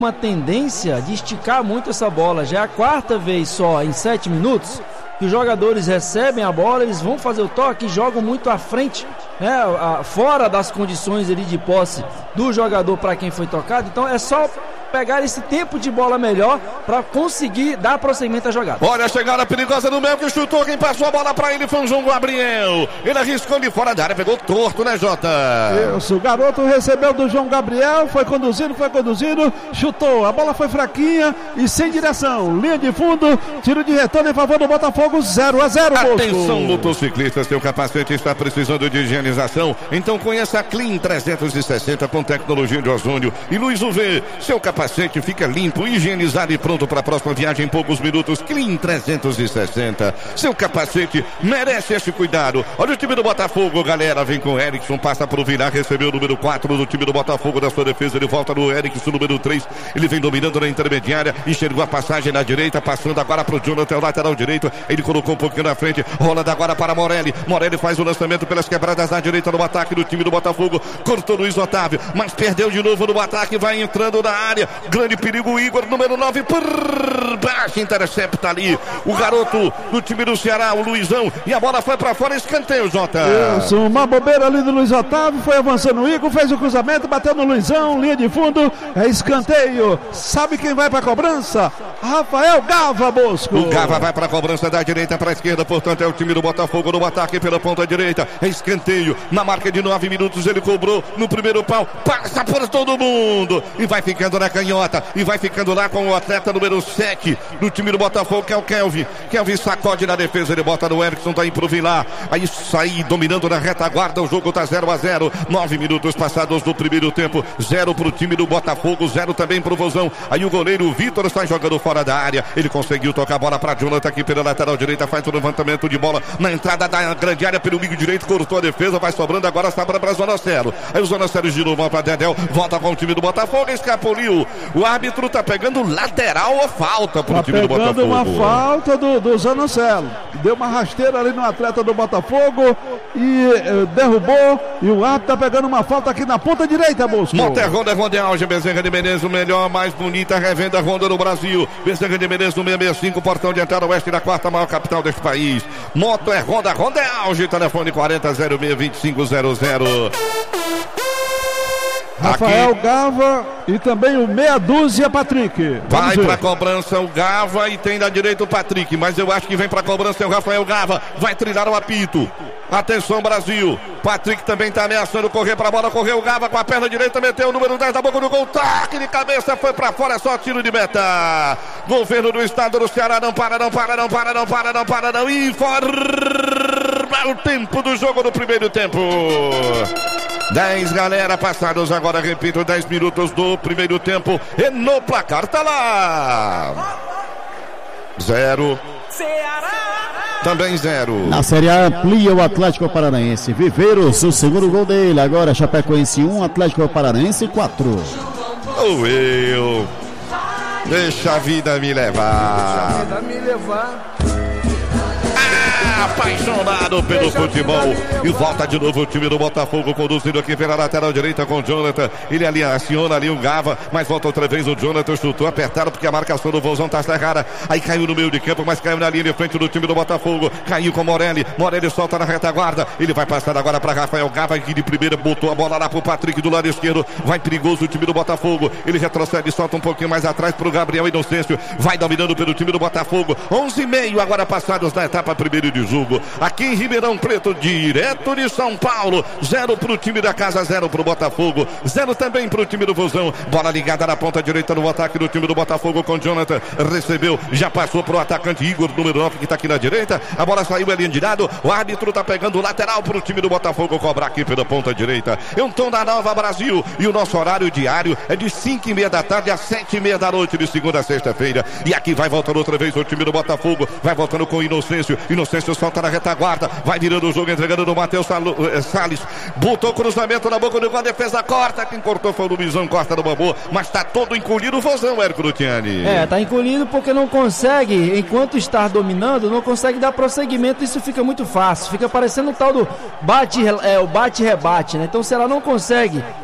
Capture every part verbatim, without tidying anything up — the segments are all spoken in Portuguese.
uma tendência de esticar muito essa bola. Já é a quarta vez só em sete minutos que os jogadores recebem a bola, eles vão fazer o toque e jogam muito à frente, né, fora das condições ali de posse do jogador para quem foi tocado. Então é só pegar esse tempo de bola melhor para conseguir dar prosseguimento à jogada. Olha a chegada perigosa no meio que chutou, quem passou a bola para ele foi o João Gabriel. Ele arriscou de fora da área, pegou torto, né, Jota? Isso, o garoto recebeu do João Gabriel, foi conduzindo, foi conduzindo, chutou, a bola foi fraquinha e sem direção, linha de fundo, tiro de retorno em favor do Botafogo, zero a zero. Atenção, motociclistas, seu capacete está precisando de higienização, então conheça a Clean trezentos e sessenta com tecnologia de ozônio e luz U V. Seu capacete capacete fica limpo, higienizado e pronto para a próxima viagem em poucos minutos. Clean trezentos e sessenta. Seu capacete merece esse cuidado. Olha o time do Botafogo, galera. Vem com o Erickson, passa para o Vilar, recebeu o número quatro do time do Botafogo da sua defesa. Ele volta no Erickson, número três. Ele vem dominando na intermediária, enxergou a passagem na direita, passando agora para o Jonathan, o lateral direito. Ele colocou um pouquinho na frente, rola agora para Morelli. Morelli faz o lançamento pelas quebradas na direita no ataque do time do Botafogo. Cortou Luiz Otávio, mas perdeu de novo no ataque, vai entrando na área. Grande perigo, Igor, número nove, por baixo, intercepta ali o garoto do time do Ceará, o Luizão, e a bola foi pra fora, escanteio, Jota. Isso, uma bobeira ali do Luiz Otávio, foi avançando o Igor, fez o cruzamento, bateu no Luizão, linha de fundo, é escanteio. Sabe quem vai pra cobrança? Rafael Gava, Bosco. O Gava vai pra cobrança da direita pra esquerda, portanto é o time do Botafogo no ataque pela ponta direita, é escanteio, na marca de nove minutos ele cobrou no primeiro pau, passa por todo mundo, e vai ficando na canhota, e vai ficando lá com o atleta número sete do time do Botafogo, que é o Kelvin. Kelvin sacode na defesa, ele bota no Erickson, tá aí pro Vilar. Aí sai dominando na retaguarda, o jogo tá zero a zero. nove minutos passados do primeiro tempo, zero pro time do Botafogo, zero também pro Vozão. Aí o goleiro Vitor está jogando fora da área, ele conseguiu tocar a bola pra Jonathan aqui pela lateral direita, faz o levantamento de bola na entrada da grande área pelo meio direito, cortou a defesa, vai sobrando agora, sobra pra Zonocelo. Aí o Zonocelo girou mal pra Dedéu, volta com o time do Botafogo, escapuliu. O árbitro tá pegando lateral ou falta pro tá time do Botafogo. Pegando uma falta do, do Zanocelo. Deu uma rasteira ali no atleta do Botafogo e eh, derrubou. E o árbitro tá pegando uma falta aqui na ponta direita, Bosco. Moto é Honda, Honda é Auge, Bezerra de Menezes, o melhor, mais bonita revenda Honda no Brasil. Bezerra de Menezes, no seiscentos e sessenta e cinco, portão de entrada oeste da quarta maior capital deste país. Moto é Honda, Honda é Auge, telefone quarenta, zero seis, vinte e cinco zero zero. Rafael Aqui. Gava e também o meia dúzia Patrick. Vai pra cobrança o Gava e tem da direita o Patrick, mas eu acho que vem pra cobrança o Rafael Gava, vai trilhar o apito. Atenção, Brasil. Patrick também tá ameaçando correr pra bola, correu o Gava com a perna direita, meteu o número dez da boca do gol, toque de cabeça, foi pra fora, só tiro de meta. Governo do estado do Ceará, não para, não para, não para, não para, não para, não, informa o tempo do jogo no primeiro tempo. dez, galera, passados agora, repito, dez minutos do primeiro tempo. E no placar tá lá. Zero. Ceará. Também zero. Na Série A amplia o Atlético Paranaense. Viveiros, o segundo gol dele. Agora Chapecoense um, Atlético Paranaense quatro. Ou eu. Deixa a vida me levar. Deixa a vida me levar. Apaixonado pelo futebol. E volta de novo o time do Botafogo, conduzido aqui pela lateral direita com o Jonathan. Ele ali aciona ali o Gava, mas volta outra vez o Jonathan, chutou apertado porque a marcação do Vozão tá cerrada. Aí caiu no meio de campo, mas caiu na linha de frente do time do Botafogo. Caiu com Morelli. Morelli solta na retaguarda. Ele vai passar agora para Rafael Gava, que de primeira botou a bola lá pro Patrick do lado esquerdo. Vai perigoso o time do Botafogo. Ele retrocede, solta um pouquinho mais atrás pro Gabriel Inocêncio. Vai dominando pelo time do Botafogo. onze e meio agora passados na etapa primeiro de jogo. Aqui em Ribeirão Preto, direto de São Paulo. Zero pro time da casa, zero pro Botafogo. Zero também pro time do Vozão. Bola ligada na ponta direita no ataque do time do Botafogo com Jonathan. Recebeu, já passou pro atacante Igor, número nove, que tá aqui na direita. A bola saiu ali de lado. O árbitro tá pegando o lateral pro time do Botafogo cobrar aqui pela ponta direita. É um tom da Nova Brasil. E o nosso horário diário é de cinco e meia da tarde às sete e meia da noite, de segunda a sexta-feira. E aqui vai voltando outra vez o time do Botafogo. Vai voltando com o Inocêncio. Inocêncio solta na retaguarda, vai virando o jogo, entregando no Matheus Salles, botou cruzamento na boca do gol, a defesa corta, quem cortou foi o Luizão Costa do Bambu, mas tá todo encolhido o Vozão, Érico Lutiani. É, tá encolhido porque não consegue, enquanto está dominando, não consegue dar prosseguimento, isso fica muito fácil, fica parecendo o tal do bate, é, o bate-rebate, né? Então se ela não consegue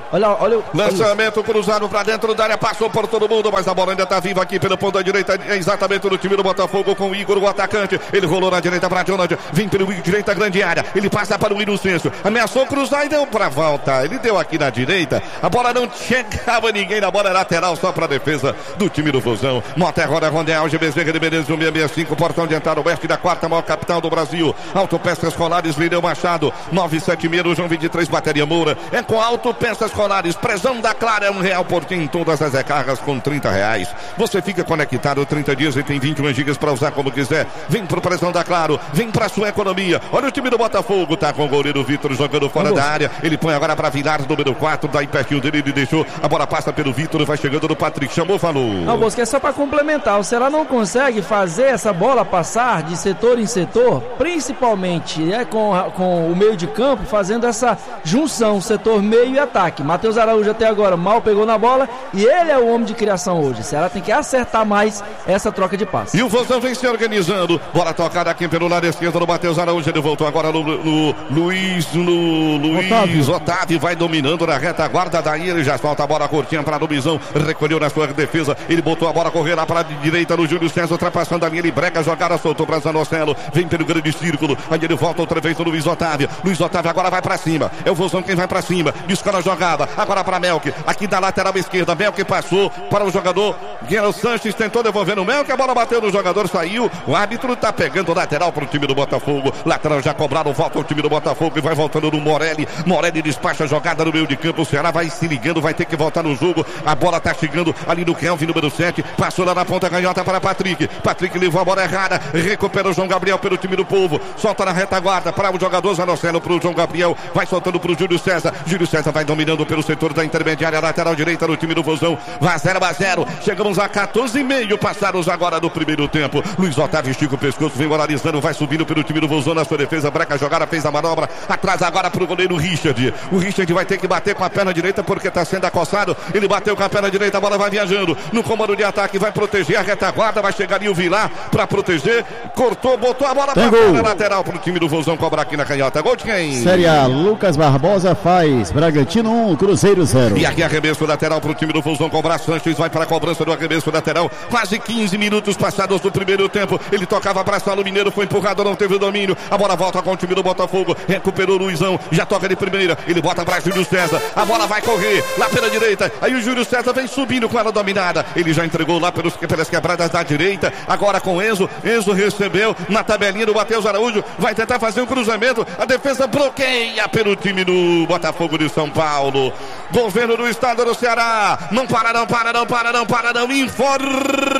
Olha, olha, olha. Lançamento cruzado pra dentro da área, passou por todo mundo, mas a bola ainda tá viva aqui pelo ponto da direita, é exatamente no time do Botafogo com o Igor, o atacante. Ele rolou na direita pra Jonathan, vem pelo direita, grande área. Ele passa para o Inocêncio, ameaçou cruzar e deu pra volta. Ele deu aqui na direita, a bola não chegava ninguém, na bola lateral só pra defesa do time do Fusão. Mota roda, Rondel, G B Z de Menezes, seis seis cinco, portão de entrada oeste da quarta maior capital do Brasil. Autopeças Colares, Lineu Machado, nove sete seis, João vinte e três, Bateria Moura. É com Autopeças Colares, presão da Clara, é um real por dia em todas as recargas com trinta reais. Você fica conectado trinta dias e tem vinte e um gigas para usar como quiser. Vem pro presão da Claro, vem pra sua economia. Olha o time do Botafogo, tá com o goleiro Vitor jogando fora da área. Ele põe agora pra Vilar, número quatro, daí pertinho dele, ele deixou. A bola passa pelo Vitor, vai chegando no Patrick, chamou, falou. Não, Bosco, é só pra complementar. O Ceará não consegue fazer essa bola passar de setor em setor, principalmente é, com, com o meio de campo, fazendo essa junção, setor meio e ataque. Matheus Araújo até agora mal pegou na bola e ele é o homem de criação hoje. O Ceará tem que acertar mais essa troca de passe. E o Fusão vem se organizando. Bola tocada aqui pelo lado esquerdo do Matheus Araújo. Ele voltou agora no, no Luiz, no Luiz Otávio. Otávio vai dominando na retaguarda. Daí ele já solta a bola curtinha para Luizão. Recolheu na sua defesa. Ele botou a bola correr lá para a direita no Júlio César, ultrapassando a linha. Ele breca a jogada, soltou para Zanocelo. Vem pelo grande círculo. Aí ele volta outra vez no Luiz Otávio. Luiz Otávio agora vai para cima. É o Fusão quem vai para cima. Descola a jogada. Agora para Melk. Aqui da lateral esquerda. Melk passou para o jogador Guilherme Sanches. Tentou devolver no Melk. A bola bateu no jogador, saiu. O árbitro está pegando o lateral para o time do Botafogo. Lateral já cobrado. Volta o time do Botafogo e vai voltando no Morelli. Morelli despacha a jogada no meio de campo. O Ceará vai se ligando. Vai ter que voltar no jogo. A bola está chegando ali no Kelvin, número sete. Passou lá na ponta canhota para Patrick. Patrick levou a bola errada. Recupera o João Gabriel pelo time do Povo. Solta na retaguarda para o jogador Zanocelo, para o João Gabriel. Vai soltando para o Júlio César. Júlio César vai dominando pelo setor da intermediária lateral direita no time do Fusão. Vai zero a zero. Chegamos a quatorze e meio. Passados agora do primeiro tempo. Luiz Otávio estica o pescoço, vem moralizando, vai subindo pelo time do Fusão na sua defesa. Breca a jogada, fez a manobra. Atrás agora para o goleiro Richard. O Richard vai ter que bater com a perna direita porque está sendo acossado. Ele bateu com a perna direita, a bola vai viajando. No comando de ataque, vai proteger a retaguarda. Vai chegar ali o Vilar para proteger. Cortou, botou a bola para a lateral para o time do Fusão cobrar aqui na canhota. Gol de quem? Série A, Lucas Barbosa faz. Bragantino um, Cruzeiro zero. E aqui arremesso lateral para o time do Fusão cobrar. Sanches vai para a cobrança do arremesso lateral. Quase quinze minutos passados do primeiro tempo. Ele tocava para Saulo Mineiro, foi empurrado, não teve o domínio. A bola volta com o time do Botafogo. Recuperou o Luizão, já toca de primeira. Ele bota para Júlio César. A bola vai correr lá pela direita. Aí o Júlio César vem subindo com ela dominada. Ele já entregou lá pelos, pelas quebradas da direita. Agora com Enzo. Enzo recebeu na tabelinha do Matheus Araújo. Vai tentar fazer um cruzamento. A defesa bloqueia pelo time do Botafogo de São Paulo. Governo do estado do Ceará. Não para, não para, não para, não para, não. Informa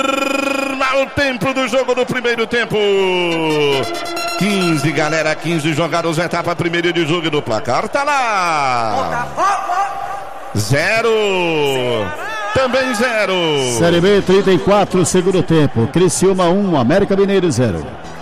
o tempo do jogo do primeiro tempo. quinze, galera, quinze jogados, etapa primeira de jogo do placar. Tá lá. Zero. Também zero. Série B, trinta e quatro, segundo tempo. Criciúma um, América Mineiro zero.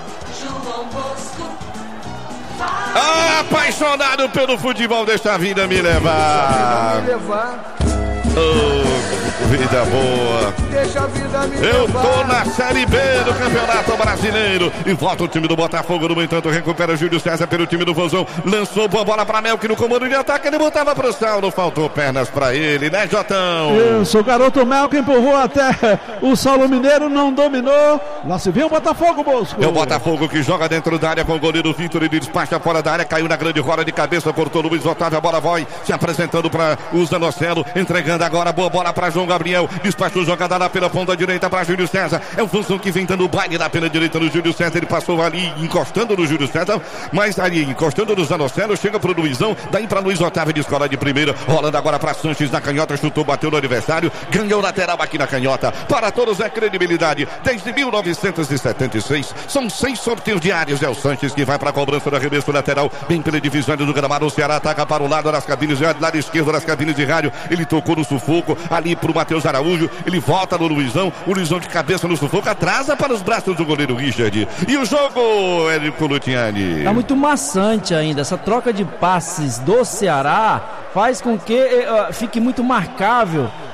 Apaixonado pelo futebol, deixa a vida me levar. Me levar. Oh, vida boa. Deixa a vida me Eu levar. tô na Série B do Campeonato Brasileiro. E volta o time do Botafogo. No entanto, recupera o Júlio César pelo time do Fusão. Lançou boa bola pra Melk no comando de ataque. Ele botava pro Saulo. Faltou pernas pra ele, né, Jotão? Isso, o garoto Melk empurrou até o Saulo Mineiro, não dominou. Lá se viu o Botafogo, Bosco. É o Botafogo que joga dentro da área com o goleiro Vitor. Ele despacha fora da área, caiu na grande roda de cabeça, cortou o Luiz Otávio. A bola vai se apresentando para o Zanocelo, entregando agora boa bola para João Gabriel. Despachou jogada lá pela ponta direita para Júlio César. É o Fusão que vem dando baile lá pela direita no Júlio César. Ele passou ali encostando no Júlio César, mas ali encostando no Zanocelo, chega pro Luizão, daí para Luiz Otávio de escola de primeira, rolando agora para Sanches na canhota, chutou, bateu no adversário, ganhou lateral aqui na canhota. Para todos é credibilidade. Desde mil novecentos e setenta e seis, são seis sorteios diários. É o Sanches que vai para a cobrança do arremesso lateral, bem pela divisão do gramado. O Ceará ataca para o lado das cabines, lado esquerdo das cabines de rádio. Ele tocou no sufoco ali pro Matheus Araújo. Ele volta no Luizão. O Luizão de cabeça no sufoco, atrasa para os braços do goleiro Richard. E o jogo, Érico Lutiani? Tá muito maçante ainda. Essa troca de passes do Ceará faz com que uh, fique muito marcável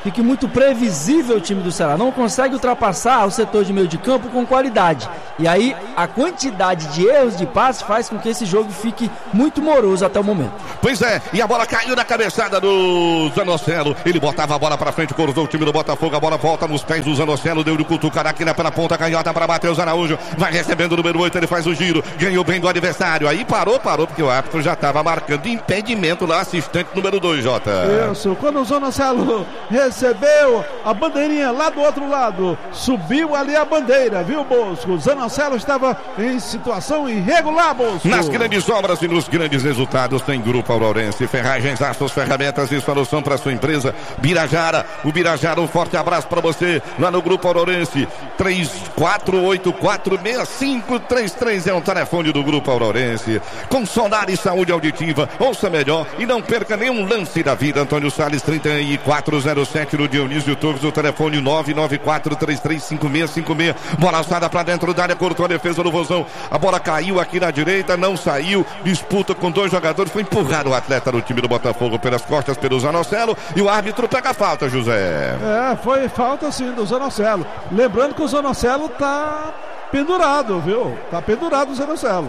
fique muito previsível o time do Ceará. Não consegue ultrapassar o setor de meio de campo com qualidade. E aí a quantidade de erros de passe faz com que esse jogo fique muito moroso até o momento. Pois é, e a bola caiu na cabeçada do Zanocelo. Ele botava a bola pra frente, cruzou o time do Botafogo. A bola volta nos pés do Zanocelo. Deu de cutucar aqui na pela ponta canhota para Matheus Araújo. Vai recebendo o número oito, ele faz o giro. Ganhou bem do adversário. Aí parou, parou, porque o árbitro já estava marcando impedimento lá, assistente número dois, Jota. Isso, quando o Zanocelo recebeu a bandeirinha lá do outro lado, subiu ali a bandeira, viu, Bosco? O Zanocelo estava em situação irregular, Bosco. Nas grandes obras e nos grandes resultados tem Grupo Aurorense, ferragens, aços, ferramentas e solução para sua empresa. Birajara, o Birajara, um forte abraço para você lá no Grupo Aurorense. três quatro oito quatro seis cinco três três é um telefone do Grupo Aurorense. Com Sonar e Saúde Auditiva, ouça melhor e não perca nenhum lance da vida. Antônio Salles, trinta e quatro zero sete no Dionísio Torres, o telefone nove nove quatro três três cinco seis cinco seis. Bola alçada para dentro da área, cortou a defesa do Vozão. A bola caiu aqui na direita, não saiu. Disputa com dois jogadores, foi empurrado o atleta do time do Botafogo pelas costas pelo Zanocelo e o árbitro pega a falta, José. É, foi falta sim do Zanocelo. Lembrando que o Zanocelo tá pendurado, viu? Tá pendurado o Zanocelo.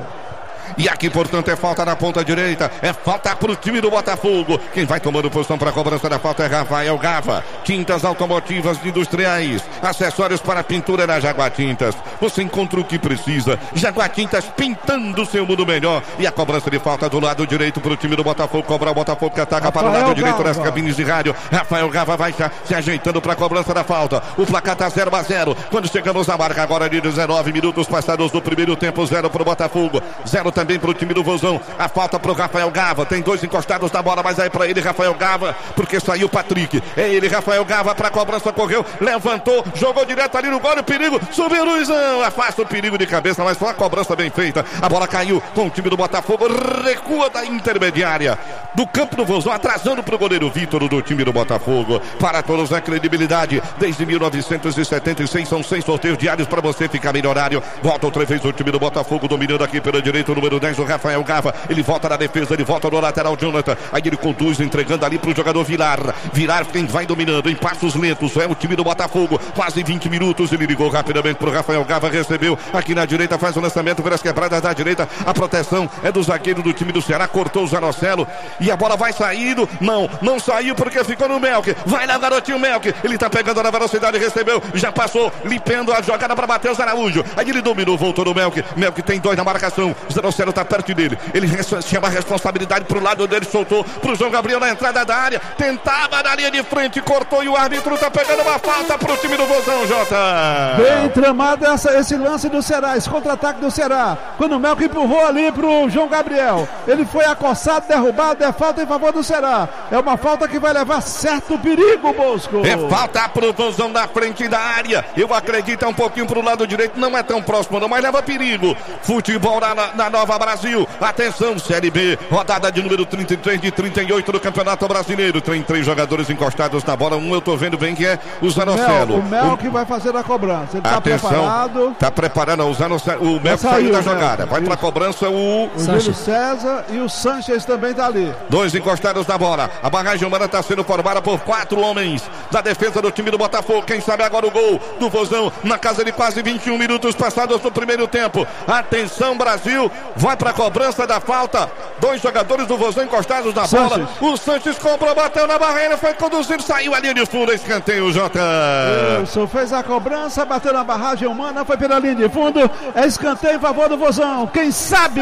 E aqui, portanto, é falta na ponta direita. É falta para o time do Botafogo. Quem vai tomando posição para a cobrança da falta é Rafael Gava. Tintas automotivas industriais. Acessórios para pintura na Jaguar Tintas. Você encontra o que precisa. Jaguar Tintas pintando o seu mundo melhor. E a cobrança de falta do lado direito para o time do Botafogo. Cobrar o Botafogo que ataca Rafael para o lado Gava. Direito das cabines de rádio. Rafael Gava vai se ajeitando para a cobrança da falta. O placar está zero a zero. Quando chegamos na marca agora de dezenove minutos passados do primeiro tempo, zero para o Botafogo. Zero também para o time do Vozão. A falta para o Rafael Gava. Tem dois encostados na bola, mas aí para ele, Rafael Gava, porque saiu o Patrick. É ele, Rafael Gava, para a cobrança, correu, levantou, jogou direto ali no gol, o perigo, subiu Luizão, afasta o perigo de cabeça, mas foi uma cobrança bem feita. A bola caiu com o time do Botafogo, recua da intermediária do campo do Vozão, atrasando para o goleiro Vitor do time do Botafogo. Para todos a credibilidade, desde mil novecentos e setenta e seis são seis sorteios diários para você ficar milionário. Volta outra vez o time do Botafogo, dominando aqui pela direita, o número dez, o Rafael Gava, ele volta na defesa, ele volta no lateral Jonathan, aí ele conduz, entregando ali pro jogador Vilar. Vilar quem vai dominando em passos lentos, é o time do Botafogo, quase vinte minutos, ele ligou rapidamente pro Rafael Gava, recebeu aqui na direita, faz o lançamento pelas quebradas da direita, a proteção é do zagueiro do time do Ceará, cortou o Zanocelo, e a bola vai saindo, não, não saiu porque ficou no Melk, vai lá garotinho Melk, ele tá pegando na velocidade, recebeu, já passou, limpando a jogada para Matheus Araújo, aí ele dominou, voltou no Melk, Melk tem dois na marcação, Zanocelo tá perto dele, ele chama a responsabilidade pro lado dele, soltou pro João Gabriel na entrada da área, tentava na linha de frente, cortou e o árbitro tá pegando uma falta pro time do Vozão, Jota. Bem tramado essa, esse lance do Ceará, esse contra-ataque do Ceará, quando o Melk empurrou ali pro João Gabriel, ele foi acossado, derrubado, é falta em favor do Ceará, é uma falta que vai levar certo perigo, Bosco. É falta pro Vozão na frente da área, eu acredito é um pouquinho pro lado direito, não é tão próximo não, mas leva perigo. Futebol na, na Nova Brasil, atenção, Série B, rodada de número trinta e três de trinta e oito do Campeonato Brasileiro. Tem três jogadores encostados na bola. Um eu tô vendo bem que é o Zanocelo. O Mel que vai fazer a cobrança. Ele atenção, tá preparado. Tá preparando o Zanocelo. O Mel saiu da jogada. Vai pra cobrança o... O Júlio César e o Sanches também tá ali. Dois encostados na bola. A barragem humana tá sendo formada por quatro homens da defesa do time do Botafogo. Quem sabe agora o gol do Vozão na casa de quase vinte e um minutos passados do primeiro tempo. Atenção, Brasil. Vai pra cobrança da falta. Dois jogadores do Vozão encostados na Sanches. Bola. O Sanches comprou, bateu na barreira, foi conduzido, saiu a linha de fundo, escanteio, Jota. Isso, fez a cobrança, bateu na barragem humana, foi pela linha de fundo, é escanteio em favor do Vozão, quem sabe?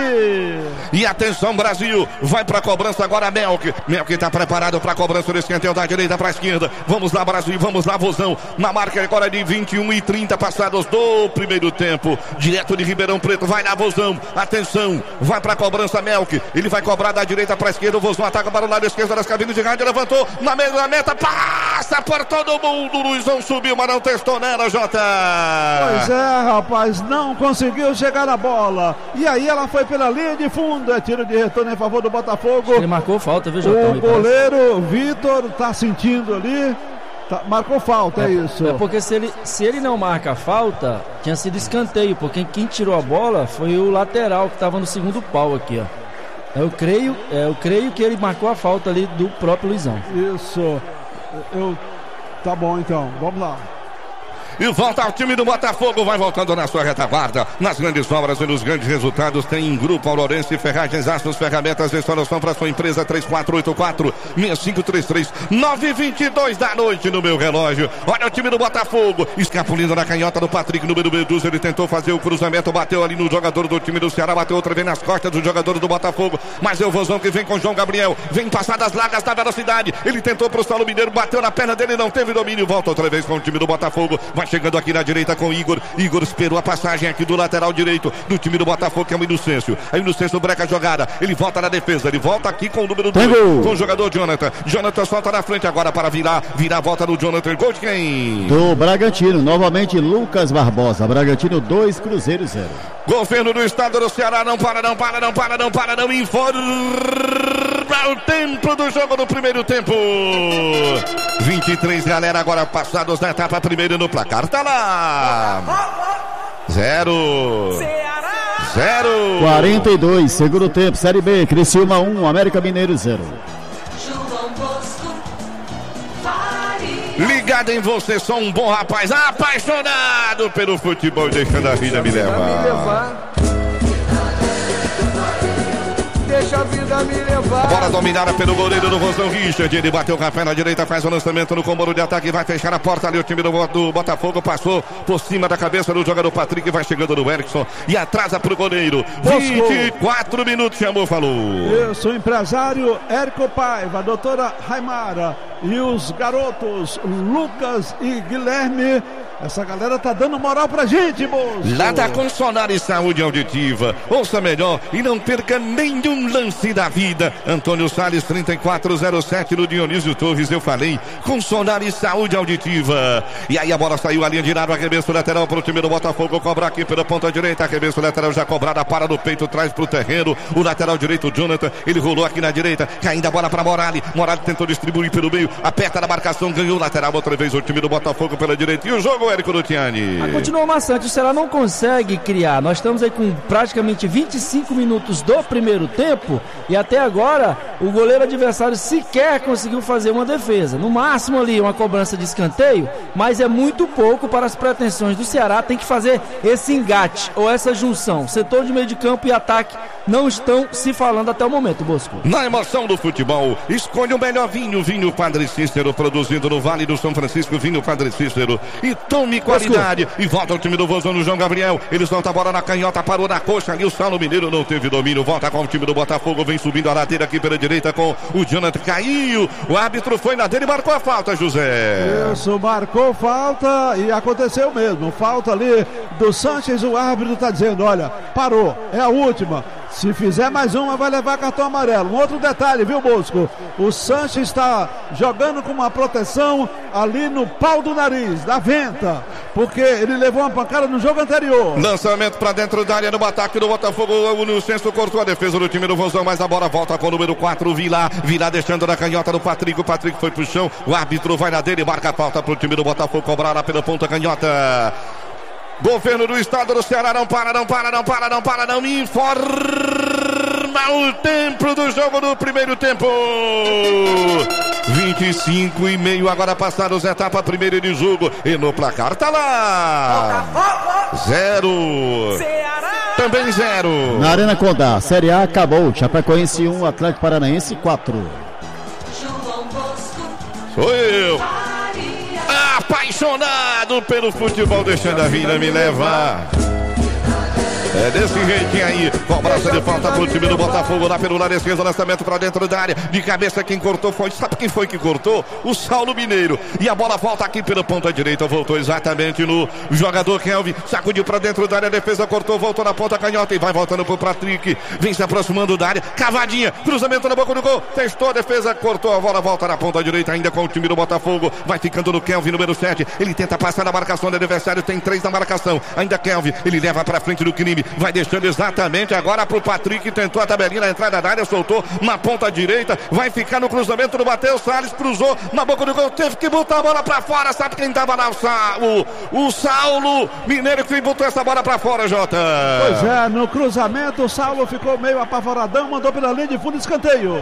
E atenção, Brasil, vai pra cobrança agora, Melk. Melk tá preparado pra cobrança do escanteio da direita pra esquerda. Vamos lá, Brasil, vamos lá, Vozão. Na marca agora de vinte e um e trinta passados do primeiro tempo. Direto de Ribeirão Preto, vai lá, Vozão. Atenção, vai pra cobrança, Melk. Ele vai cobrar da direita para a esquerda, o Vozão ataca para o lado esquerdo das cabines de rádio, levantou na mesma meta, passa por todo mundo, o Luizão subiu, mas não testou nela, Jota. Pois é, rapaz, não conseguiu chegar na bola, e aí ela foi pela linha de fundo, é tiro de retorno em favor do Botafogo. Ele marcou falta, viu, Jota? O goleiro Vitor tá sentindo ali. Tá, marcou falta, é, é isso. É porque se ele, se ele não marca a falta, tinha sido escanteio, porque quem tirou a bola foi o lateral que estava no segundo pau aqui, ó. Eu creio, eu creio que ele marcou a falta ali do próprio Luizão. Isso. Eu Tá bom, então. Vamos lá. E volta ao time do Botafogo, vai voltando na sua retaguarda, nas grandes obras e nos grandes resultados. Tem Grupo Aurorense, Ferragens, Aços, Ferramentas, Instalação para sua empresa. Três quatro oito quatro, seis cinco três três, nove vinte e dois da noite no meu relógio. Olha o time do Botafogo, escapulindo na canhota do Patrick, número doze. Ele tentou fazer o cruzamento, bateu ali no jogador do time do Ceará, bateu outra vez nas costas do jogador do Botafogo. Mas é o Vozão que vem com o João Gabriel, vem passadas largas da velocidade. Ele tentou pro Saulo Mineiro, bateu na perna dele, não teve domínio. Volta outra vez com o time do Botafogo, vai chegando aqui na direita com o Igor. Igor esperou a passagem aqui do lateral direito do time do Botafogo, que é o Inocêncio. Aí o Inocêncio breca a jogada, ele volta na defesa, ele volta aqui com o número dois, com o jogador Jonathan. Jonathan solta na frente agora para virar, virar a volta do Jonathan. Gol de quem? Do Bragantino, novamente Lucas Barbosa. Bragantino dois, Cruzeiro zero. Governo do estado do Ceará, não para, não para, não para, não para, não informa o tempo do jogo do primeiro tempo. vinte e três, galera, agora passados na etapa primeira no placar, tá lá. Zero. Zero. quarenta e dois, segundo tempo, Série B, Criciúma um, América Mineiro zero. Ligado em você, sou um bom rapaz, apaixonado pelo futebol, deixando a vida me levar. Deixa a vida me levar. Bola dominada pelo goleiro do Vozão Richard. Ele bateu o café na direita, faz o lançamento no comando de ataque, vai fechar a porta ali. O time do, do Botafogo passou por cima da cabeça do jogador Patrick, vai chegando no Erickson e atrasa pro goleiro. vinte e quatro minutos, chamou, falou. Eu sou o empresário Érico Paiva, a doutora Raimara e os garotos Lucas e Guilherme. Essa galera tá dando moral pra gente, moço. Lá da Consonare Saúde Auditiva. Ouça melhor e não perca nenhum lance da vida. Antônio Salles, trinta e quatro zero sete no Dionísio Torres, eu falei. Consonare Saúde Auditiva. E aí a bola saiu, a linha de nada, arremesso lateral pro time do Botafogo. Cobrar aqui pela ponta direita, arremesso lateral já cobrada, para no peito, traz pro terreno. O lateral direito, o Jonathan, ele rolou aqui na direita, caindo a bola pra Morali. Morali tentou distribuir pelo meio, aperta na marcação, ganhou o lateral outra vez o time do Botafogo pela direita. E o jogo, Érico Lutiani. Ah, continua maçante, o Ceará não consegue criar. Nós estamos aí com praticamente vinte e cinco minutos do primeiro tempo e até agora o goleiro adversário sequer conseguiu fazer uma defesa. No máximo ali uma cobrança de escanteio, mas é muito pouco para as pretensões do Ceará. Tem que fazer esse engate ou essa junção. Setor de meio de campo e ataque não estão se falando até o momento, Bosco. Na emoção do futebol, escolha o melhor vinho, vinho Padre Cícero, produzido no Vale do São Francisco, vinho Padre Cícero, e tome qualidade. E volta o time do Vozão no João Gabriel, ele solta a bola na canhota, parou na coxa ali, o Saulo Mineiro não teve domínio, volta com o time do Botafogo, vem subindo a ladeira aqui pela direita com o Jonathan, caiu, o árbitro foi na dele e marcou a falta, José. Isso, marcou falta e aconteceu mesmo, falta ali do Sanches, o árbitro tá dizendo, olha, parou, é a última. Se fizer mais uma, vai levar cartão amarelo. Um outro detalhe, viu, Bosco? O Sanches está jogando com uma proteção ali no pau do nariz, da venta, porque ele levou uma pancada no jogo anterior. Lançamento para dentro da área do ataque do Botafogo. O Nilcenso cortou a defesa do time do Vozão, mas a bola volta com o número quatro, Vila. Vila deixando na canhota do Patrick. O Patrick foi pro chão. O árbitro vai na dele e marca a falta pro time do Botafogo. Cobrará pela ponta canhota. Governo do estado do Ceará, não para, não para, não para, não para, não informa o tempo do jogo do primeiro tempo. vinte e cinco e meio, agora passados etapa primeira de jogo. E no placar tá lá. Zero. Também zero. Na Arena Condá, Série A acabou. Chapecoense um, Atlético Paranaense quatro. Sou eu. Apaixonado pelo futebol, deixando a vida me levar. É desse jeitinho aí, cobrança de falta pro time do Botafogo, lá pelo lado esquerdo, lançamento pra dentro da área, de cabeça quem cortou foi, sabe quem foi que cortou? O Saulo Mineiro, e a bola volta aqui pela ponta direita, voltou exatamente no jogador Kelvin, sacudiu pra dentro da área, a defesa cortou, voltou na ponta canhota e vai voltando pro Patrick, vem se aproximando da área, cavadinha, cruzamento na boca do gol, testou a defesa, cortou, a bola volta na ponta direita ainda com o time do Botafogo, vai ficando no Kelvin, número sete, ele tenta passar na marcação do adversário, tem três na marcação, ainda Kelvin, ele leva pra frente do crime, vai deixando exatamente agora pro Patrick, tentou a tabelinha na entrada da área, soltou na ponta direita, vai ficar no cruzamento do Matheus Salles, cruzou na boca do gol, teve que botar a bola pra fora, sabe quem tava lá? O, o Saulo Mineiro que botou essa bola pra fora, Jota. Pois é, no cruzamento o Saulo ficou meio apavoradão, mandou pela linha de fundo, escanteio.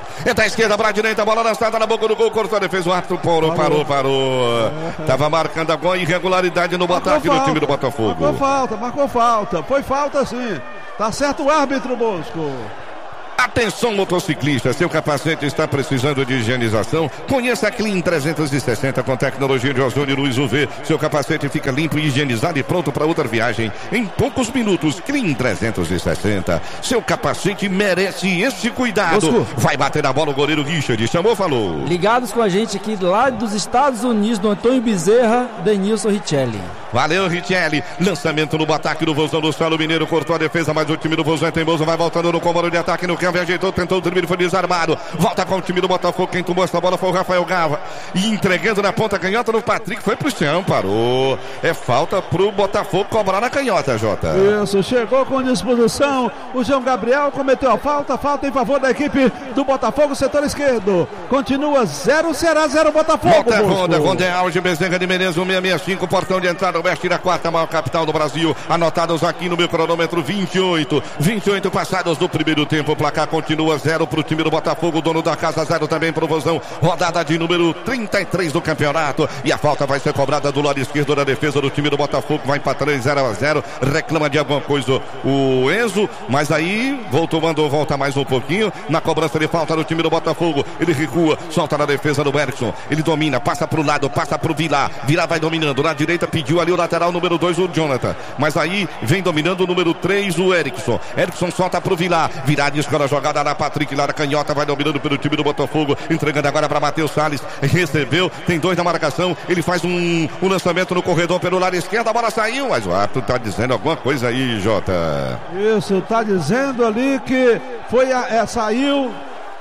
É da esquerda para a direita, bola lançada na boca do gol, cortou a defesa, o árbitro parou, parou, parou. Tava marcando alguma irregularidade no ataque do time do Botafogo. Marcou falta, marcou falta. Foi falta sim. Tá certo o árbitro, Bosco. Atenção, motociclista, seu capacete está precisando de higienização? Conheça a Clean trezentos e sessenta com tecnologia de ozônio luz U V. Seu capacete fica limpo e higienizado e pronto para outra viagem em poucos minutos. Clean trezentos e sessenta. Seu capacete merece esse cuidado. Bosco. Vai bater na bola o goleiro Richard. Chamou, falou. Ligados com a gente aqui lá dos Estados Unidos, do Antônio Bezerra, Denilson Richelli. Valeu, Richelli. Lançamento no ataque do Vozão do Salo Mineiro. Cortou a defesa, mas o time do Vozão é teimoso. Vai voltando no comando de ataque no campo. Ajeitou, tentou o drible, foi desarmado. Volta com o time do Botafogo. Quem tomou essa bola foi o Rafael Gava. E entregando na ponta canhota no Patrick. Foi pro chão, parou. É falta pro Botafogo cobrar na canhota, Jota. Isso, chegou com disposição. O João Gabriel cometeu a falta. Falta em favor da equipe do Botafogo, setor esquerdo. Continua zero, será zero Botafogo. Volta a Ronda, Ronda Alge, Bezerra de Menezes, um seis seis cinco, portão de entrada oeste da quarta maior capital do Brasil. Anotados aqui no meu cronômetro, vinte e oito. vinte e oito passados do primeiro tempo. O placar continua zero pro time do Botafogo. Dono da casa, zero também pro Vozão. Rodada de número trinta e três do campeonato. E a falta vai ser cobrada do lado esquerdo da defesa do time do Botafogo. Vai empatando em zero a zero. Reclama de alguma coisa o Enzo. Mas aí voltou, mandou voltar mais um pouquinho. Na cobrança de falta do time do Botafogo. Ele recua, solta na defesa do Erickson. Ele domina, passa pro lado, passa pro Vilar. Vilar vai dominando. Na direita pediu ali o lateral número dois, o Jonathan. Mas aí vem dominando o número três, o Erickson. Erickson solta pro Vilar. Vilar discora a jogada na Patrick, lá na canhota, vai dominando pelo time do Botafogo, entregando agora para Matheus Salles, recebeu, tem dois na marcação, ele faz um, um lançamento no corredor pelo lado esquerdo, a bola saiu, mas o árbitro tá dizendo alguma coisa aí, Jota. Isso, tá dizendo ali que foi a, é, saiu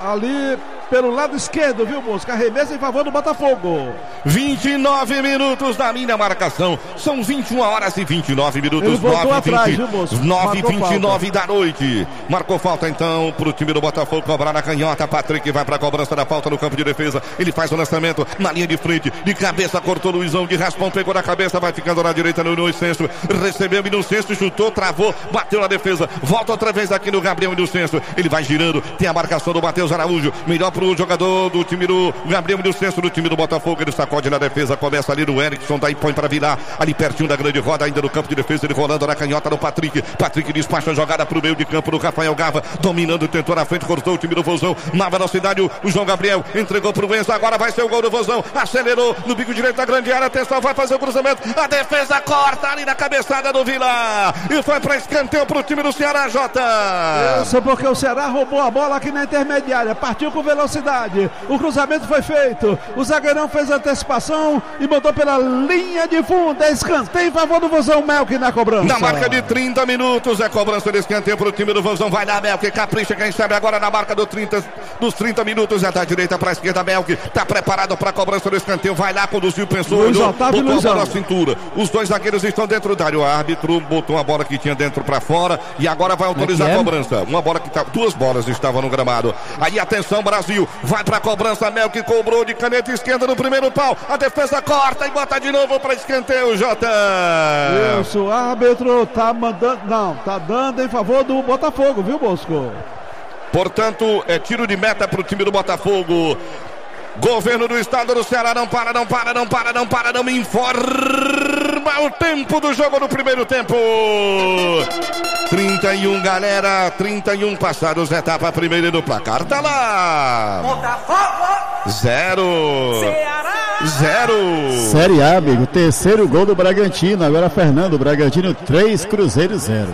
ali pelo lado esquerdo, viu, Bosco? Arremesso em favor do Botafogo. vinte e nove minutos da minha marcação. São vinte e uma horas e vinte e nove minutos. Ele voltou atrás, viu, Bosco? nove e vinte e nove da noite. Marcou falta então pro time do Botafogo cobrar na canhota. Patrick vai pra cobrança da falta no campo de defesa. Ele faz o lançamento na linha de frente. De cabeça cortou Luizão de raspão, pegou na cabeça, vai ficando na direita no Inocêncio. Recebeu o Inocêncio, chutou, travou, bateu na defesa. Volta outra vez aqui no Gabriel Inocêncio. Ele vai girando, tem a marcação do Matheus Araújo. Melhor pro jogador do time do Gabriel Inocêncio, do time do Botafogo. Ele sacode na defesa, começa ali no Erickson, daí põe pra virar, ali pertinho da grande roda, ainda no campo de defesa, ele rolando na canhota do Patrick. Patrick despacha a jogada pro meio de campo do Rafael Gava, dominando, tentou na frente, cortou o time do Vozão, na velocidade o, o João Gabriel entregou pro Enzo, agora vai ser o gol do Vozão, acelerou no bico direito da grande área, atenção, vai fazer o cruzamento, a defesa corta ali na cabeçada do Vila, e foi pra escanteio pro time do Ceará, Jota. Isso, porque o Ceará roubou a bola aqui na intermediária, partiu com velocidade, o cruzamento foi feito, o zagueirão fez a antecipação e botou pela linha de fundo, é escanteio em favor do Vozão. Melk na cobrança. Na marca de trinta minutos, é cobrança de escanteio pro time do Vozão, vai na Melk, capricha, quem sabe agora na marca do trinta, dos trinta minutos, é da direita pra esquerda, Melk, tá preparado pra cobrança do escanteio, vai lá, conduziu, pensou, Luiz olhou, Otávio botou Luizão. a bola na cintura, os dois zagueiros estão dentro da área, o árbitro botou a bola que tinha dentro pra fora e agora vai autorizar é a é? cobrança, uma bola que tá, duas bolas estavam no gramado, aí atenção Brasil, vai pra cobrança, Melk cobrou de caneta esquerda no primeiro pau, a defesa corta e bota de novo pra escanteio, Jota. Isso, o árbitro tá mandando, não, tá dando em favor do Botafogo, viu, Bosco? Portanto, é tiro de meta pro time do Botafogo. Governo do estado do Ceará não para, não para, não para, não para, não me informa o tempo do jogo no primeiro tempo. trinta e um, galera, trinta e um passados, etapa primeira do placar, tá lá. Botafogo! Zero. Ceará! Zero. Série A, amigo, terceiro gol do Bragantino, agora Fernando, Bragantino três, Cruzeiro zero.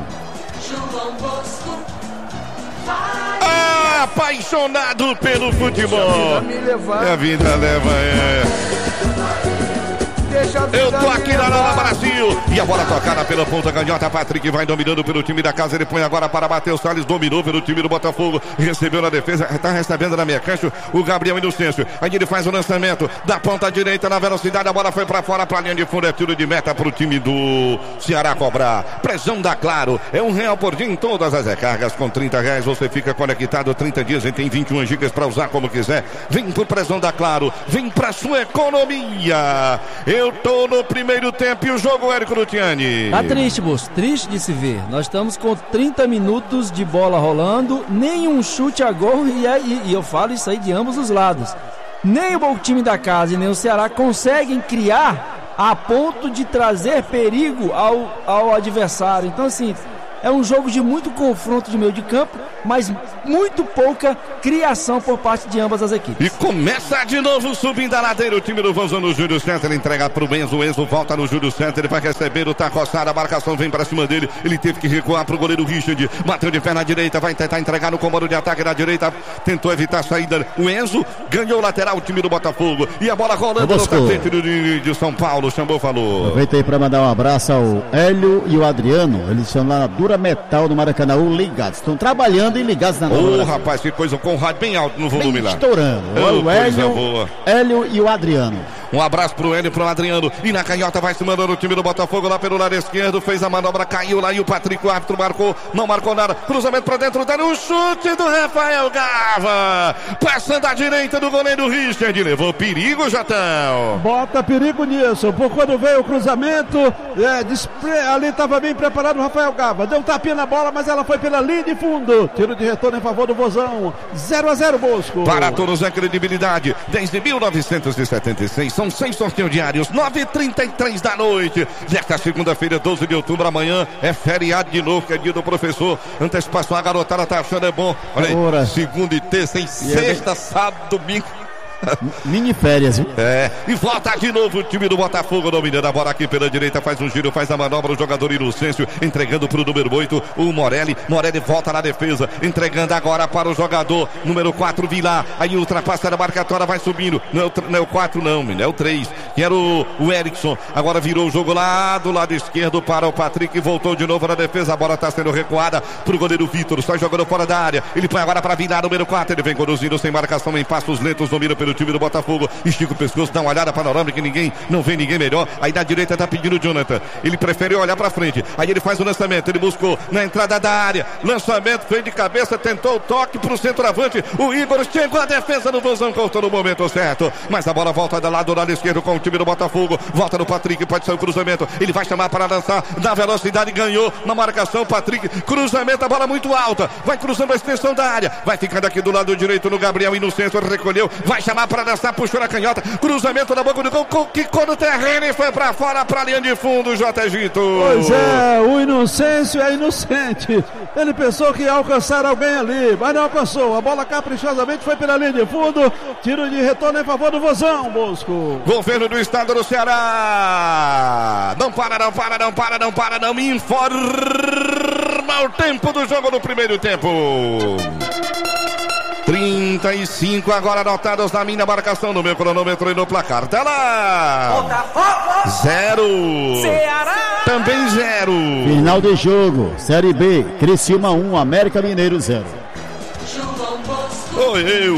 Apaixonado pelo futebol. Me levar. É a vida leva, é. Deixa a vida Eu tô aqui me na Arena levar. Brasil. E a bola tocada pela ponta canhota. Patrick vai dominando pelo time da casa. Ele põe agora para Matheus Salles. Dominou pelo time do Botafogo. Recebeu na defesa. Tá recebendo na minha cancha o Gabriel Inocêncio. Aí ele faz o lançamento da ponta direita na velocidade. A bola foi para fora, para a linha de fundo. É tiro de meta pro time do Ceará cobrar. Pressão da Claro. É um real por dia em todas as recargas. Com trinta reais você fica conectado trinta dias e tem vinte e uma gigas para usar como quiser. Vem por pressão da Claro. Vem pra sua economia. Eu tô no primeiro tempo e o jogo, Érico, do time Cristiane? Tá triste, moço, triste de se ver. Nós estamos com trinta minutos de bola rolando, nenhum chute a gol, e, é, e, e eu falo isso aí de ambos os lados. Nem o time da casa e nem o Ceará conseguem criar a ponto de trazer perigo ao, ao adversário. Então, assim, é um jogo de muito confronto de meio de campo, mas muito pouca criação por parte de ambas as equipes. E começa de novo subindo a ladeira o time do Vozão no Júlio César. Ele entrega pro Enzo, o Enzo volta no Júlio César, ele vai receber o Tacossara, a marcação vem pra cima dele, ele teve que recuar pro goleiro Richard, bateu de pé na direita, vai tentar entregar no comando de ataque na direita, tentou evitar a saída, o Enzo ganhou o lateral, o time do Botafogo, e a bola rolando no tapete de, de São Paulo. Xambô falou. Aproveita aí pra mandar um abraço ao Hélio e o Adriano, eles estão lá na Dura Metal do Maracanã, ligados, estão trabalhando e ligados na Ô, oh, rapaz, que coisa, com o rádio bem alto no volume bem lá. Estourando. Oh, o Hélio, Hélio e o Adriano. Um abraço pro Hélio e pro Adriano. E na canhota vai se mandando o time do Botafogo lá pelo lado esquerdo. Fez a manobra, caiu lá e o Patrick, o árbitro, marcou. Não marcou nada. Cruzamento pra dentro, dando um chute do Rafael Gava. Passando à direita do goleiro Richard. Levou perigo, Jatão. Bota perigo nisso. Por quando veio o cruzamento, é, despre... ali estava bem preparado o Rafael Gava. Deu um tapinha na bola, mas ela foi pela linha de fundo. Tiro de retorno em favor do Vozão. zero a zero, Bosco. Para todos a credibilidade. Desde mil novecentos e setenta e seis. São seis sorteios diários, nove e trinta e três da noite. Desta segunda-feira, doze de outubro, amanhã é feriado de novo, que é dia do professor. Antecipação, a garotada tá achando é bom. Olha aí, Ora. segunda e terça, e sexta, sábado, domingo. Mini férias, viu? É, e volta de novo o time do Botafogo, dominando a bola aqui pela direita, faz um giro, faz a manobra, o jogador Inocêncio, entregando para o número oito, o Morelli, Morelli volta na defesa, entregando agora para o jogador número quatro, Vilar, aí ultrapassa a marcatória, vai subindo, não é o, não é o quatro não, é o três, que era o, o Erickson, agora virou o jogo lá do lado esquerdo para o Patrick, voltou de novo na defesa, a bola está sendo recuada para o goleiro Vitor, só jogando fora da área, ele põe agora para Vilar, número quatro, ele vem conduzindo sem marcação, em passos lentos, domina pelo time do Botafogo, estica o pescoço, dá uma olhada panorâmica, ninguém, não vê ninguém melhor, aí na direita tá pedindo o Jonathan, ele prefere olhar pra frente, aí ele faz o lançamento, ele buscou na entrada da área, lançamento, veio de cabeça, tentou o toque pro centroavante, o Igor chegou a defesa do Vozão, cortou no momento certo, mas a bola volta do lado, do lado esquerdo com o time do Botafogo, volta no Patrick, pode sair o cruzamento, ele vai chamar para lançar, na velocidade, ganhou, na marcação, Patrick, cruzamento, a bola muito alta, vai cruzando a extensão da área, vai ficando aqui do lado direito no Gabriel Inocêncio, recolheu, vai chamar para dançar, puxou na canhota, cruzamento na boca do gol, quicou no terreno e foi pra fora, pra linha de fundo, J. Gito. Pois é, o Inocêncio é inocente, ele pensou que ia alcançar alguém ali, mas não alcançou, a bola caprichosamente foi pela linha de fundo, tiro de retorno em favor do Vozão, Bosco. Governo do estado do Ceará, não para, não para, não para, não para, não me informa o tempo do jogo no primeiro tempo. trinta e cinco agora anotados na minha marcação, no meu cronômetro e no placar. Tá lá! Botafogo! Zero! Ceará! Também zero! Final de jogo, Série B, Criciúma um, América Mineiro zero. Oi, eu!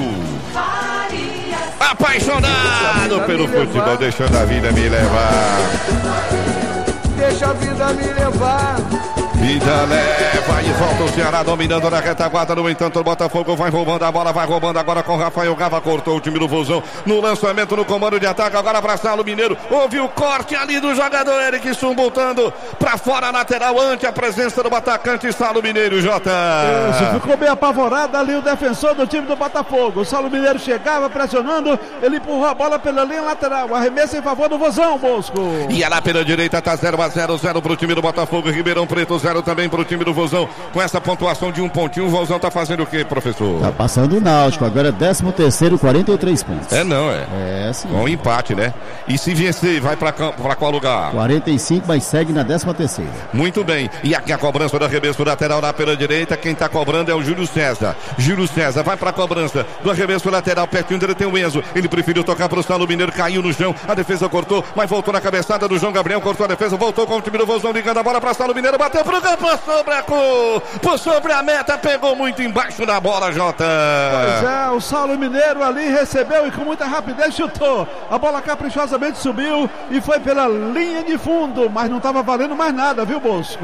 Apaixonado pelo futebol, deixando a vida me levar. Deixa a vida me levar. Vida leva e volta o Ceará dominando na retaguarda. No entanto, o Botafogo vai roubando a bola, vai roubando agora com o Rafael Gava. Cortou o time do Vozão no lançamento, no comando de ataque. Agora para Saulo Mineiro. Houve o corte ali do jogador Erickson, voltando para fora, lateral, ante a presença do atacante Saulo Mineiro. Jota. Isso, ficou bem apavorado ali o defensor do time do Botafogo. O Saulo Mineiro chegava pressionando, ele empurrou a bola pela linha lateral. Arremesso em favor do Vozão, Bosco. E é lá pela direita, tá zero a zero, zero pro time do Botafogo. Ribeirão Preto, zero também pro time do Vozão. Com essa pontuação de um pontinho, o Vozão tá fazendo o quê, professor? Tá passando o Náutico, agora é décimo terceiro, quarenta e três pontos. É não, é. É sim. Com um empate, né? E se vencer, vai pra, pra qual lugar? quarenta e cinco, mas segue na décima terceira. Muito bem. E aqui a cobrança do arremesso lateral lá pela direita. Quem tá cobrando é o Júlio César. Júlio César vai pra cobrança do arremesso lateral. Pertinho dele tem o Enzo. Ele preferiu tocar pro Saulo Mineiro. Caiu no chão. A defesa cortou, mas voltou na cabeçada do João Gabriel. Cortou a defesa, voltou com o time do Vozão, ligando a bola pra Saulo Mineiro. Bateu pro campo, passou sobre a cor, por sobre a meta, pegou muito embaixo da bola, Jota. Pois é, o Saulo Mineiro ali recebeu e com muita rapidez chutou. A bola caprichosamente subiu e foi pela linha de fundo, mas não estava valendo mais nada, viu, Bosco?